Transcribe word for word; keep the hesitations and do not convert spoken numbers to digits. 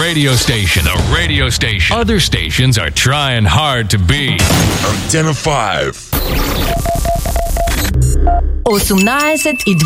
radio station. A radio station. Other stations are trying hard to be. Antenna five. осемнадцать и